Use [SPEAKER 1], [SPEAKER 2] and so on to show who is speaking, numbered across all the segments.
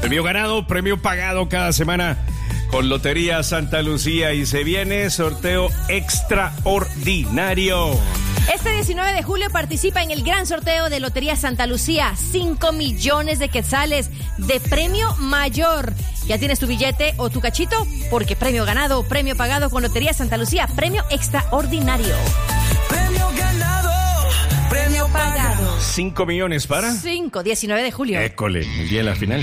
[SPEAKER 1] Premio ganado, premio pagado cada semana con Lotería Santa Lucía y se viene sorteo extraordinario.
[SPEAKER 2] Este 19 de julio participa en el gran sorteo de Lotería Santa Lucía. 5 millones de quetzales de premio mayor. ¿Ya tienes tu billete o tu cachito? Porque premio ganado, premio pagado con Lotería Santa Lucía. Premio extraordinario.
[SPEAKER 3] Premio ganado, premio pagado.
[SPEAKER 1] 5 millones para
[SPEAKER 2] 19 de julio.
[SPEAKER 1] École, el día de la final.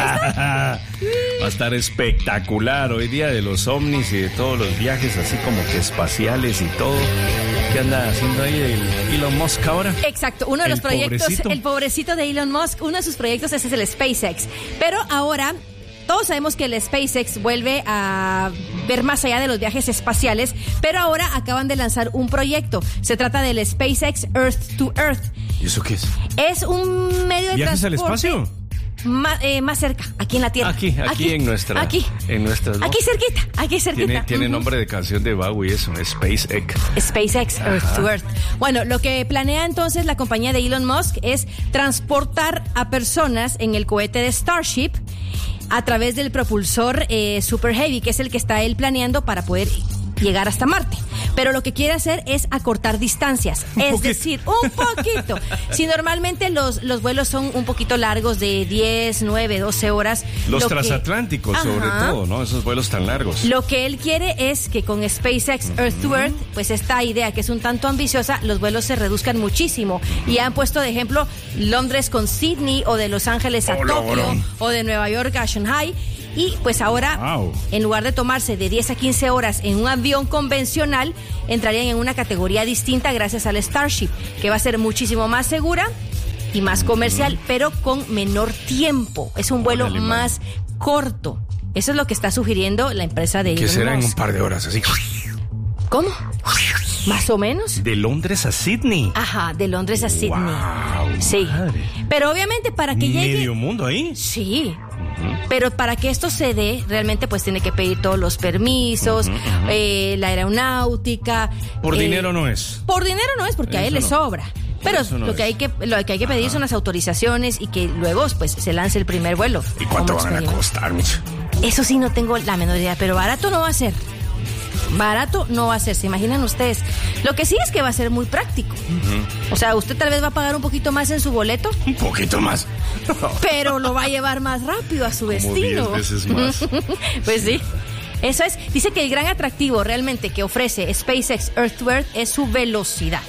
[SPEAKER 1] Va a estar espectacular. Hoy día de los ovnis y de todos los viajes así como que espaciales y todo. ¿Qué anda haciendo ahí el Elon Musk ahora?
[SPEAKER 2] Exacto, uno de los proyectos,
[SPEAKER 1] pobrecito.
[SPEAKER 2] el pobrecito de Elon Musk, uno de sus proyectos es el SpaceX. Pero ahora todos sabemos que el SpaceX vuelve a ver más allá de los viajes espaciales, pero ahora acaban de lanzar un proyecto. Se trata del SpaceX Earth to Earth.
[SPEAKER 1] ¿Y eso qué es?
[SPEAKER 2] Es un medio de
[SPEAKER 1] ¿Viajes al
[SPEAKER 2] transporte
[SPEAKER 1] espacio?
[SPEAKER 2] Más cerca, aquí en la Tierra.
[SPEAKER 1] Aquí en nuestra.
[SPEAKER 2] Aquí.
[SPEAKER 1] En nuestras, ¿no?
[SPEAKER 2] Aquí cerquita.
[SPEAKER 1] Tiene nombre de canción de Bowie, eso, SpaceX.
[SPEAKER 2] SpaceX Earth to Earth. Bueno, lo que planea entonces la compañía de Elon Musk es transportar a personas en el cohete de Starship a través del propulsor Super Heavy, que es el que está él planeando para poder llegar hasta Marte. Pero lo que quiere hacer es acortar distancias, decir, un poquito. Si normalmente los vuelos son un poquito largos de 10, 9, 12 horas.
[SPEAKER 1] Los transatlánticos, sobre todo, ¿no? Esos vuelos tan largos.
[SPEAKER 2] Lo que él quiere es que con SpaceX Earth to Earth, pues esta idea que es un tanto ambiciosa, los vuelos se reduzcan muchísimo. Y han puesto de ejemplo Londres con Sydney, o de Los Ángeles a Tokio, o de Nueva York a Shanghai. Y pues ahora, en lugar de tomarse de 10 a 15 horas en un avión convencional, entrarían en una categoría distinta gracias al Starship, que va a ser muchísimo más segura y más comercial, pero con menor tiempo. Es un vuelo más corto. Eso es lo que está sugiriendo la empresa de Elon Musk.
[SPEAKER 1] Que será en un par de horas, así.
[SPEAKER 2] ¿Cómo? ¿Más o menos?
[SPEAKER 1] De Londres a Sydney.
[SPEAKER 2] Ajá, de Londres a Sydney.
[SPEAKER 1] Wow,
[SPEAKER 2] sí.
[SPEAKER 1] Madre.
[SPEAKER 2] Pero obviamente para que llegue...
[SPEAKER 1] ¿Medio mundo ahí?
[SPEAKER 2] Sí. Pero para que esto se dé, realmente pues tiene que pedir todos los permisos, la aeronáutica.
[SPEAKER 1] Por dinero no es.
[SPEAKER 2] Por dinero no es, porque a él le sobra. Pero lo que hay que pedir son las autorizaciones y que luego pues se lance el primer vuelo.
[SPEAKER 1] ¿Y cuánto van a costar, Micho?
[SPEAKER 2] Eso sí no tengo la menor idea, pero barato no va a ser. Barato no va a ser, ¿se imaginan ustedes? Lo que sí es que va a ser muy práctico. O sea, usted tal vez va a pagar un poquito más en su boleto.
[SPEAKER 1] Un poquito más.
[SPEAKER 2] Pero lo va a llevar más rápido a su destino.
[SPEAKER 1] 10 veces más.
[SPEAKER 2] Pues sí. Eso es. Dice que el gran atractivo realmente que ofrece SpaceX Earth to Earth es su velocidad.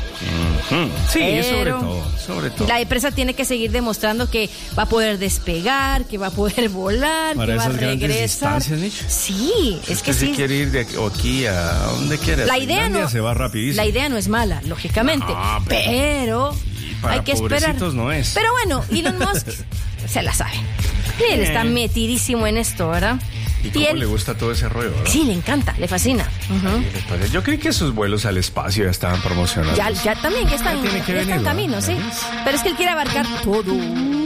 [SPEAKER 1] Sí,
[SPEAKER 2] pero
[SPEAKER 1] sobre todo.
[SPEAKER 2] La empresa tiene que seguir demostrando que va a poder despegar, que va a poder volar,
[SPEAKER 1] para
[SPEAKER 2] que va a
[SPEAKER 1] esas grandes
[SPEAKER 2] regresar.
[SPEAKER 1] distancias,
[SPEAKER 2] Sí, es que
[SPEAKER 1] sí.
[SPEAKER 2] sí.
[SPEAKER 1] Quiere ir de aquí a donde quiera.
[SPEAKER 2] La idea no
[SPEAKER 1] se va rapidísimo.
[SPEAKER 2] La idea no es mala, lógicamente, pero hay que esperar.
[SPEAKER 1] No es.
[SPEAKER 2] Pero bueno, Elon Musk se la sabe. Él está metidísimo en esto, ¿verdad?
[SPEAKER 1] ¿Y cómo le gusta todo ese rollo, verdad?
[SPEAKER 2] Sí, le encanta, le fascina.
[SPEAKER 1] Yo creí que sus vuelos al espacio ya estaban promocionados.
[SPEAKER 2] Ya también, ya están en camino, sí. Pero es que él quiere abarcar todo.